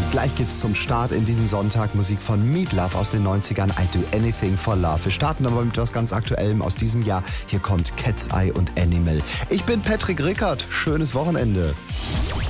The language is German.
Gleich gibt's zum Start in diesen Sonntag Musik von Meat Loaf aus den 90ern, I Do Anything for Love. Wir starten aber mit etwas ganz Aktuellem aus diesem Jahr. Hier kommt Cat's Eye und Animal. Ich bin Patrick Rickert. Schönes Wochenende.